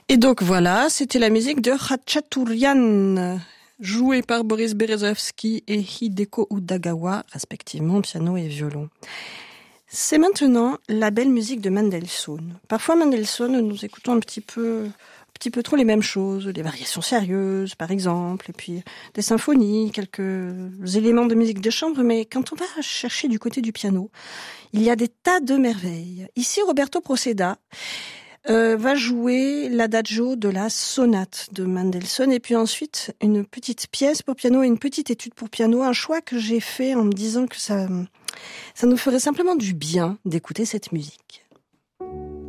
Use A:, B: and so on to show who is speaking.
A: Et donc voilà, c'était la musique de Khachaturian, jouée par Boris Berezovsky et Hideko Udagawa, respectivement piano et violon. C'est maintenant la belle musique de Mendelssohn. Parfois Mendelssohn, nous écoutons un petit peu trop les mêmes choses, des variations sérieuses par exemple, et puis des symphonies, quelques éléments de musique de chambre, mais quand on va chercher du côté du piano, il y a des tas de merveilles. Ici, Roberto Proceda va jouer l'adagio de la sonate de Mendelssohn, et puis ensuite une petite pièce pour piano et une petite étude pour piano, un choix que j'ai fait en me disant que ça nous ferait simplement du bien d'écouter cette musique.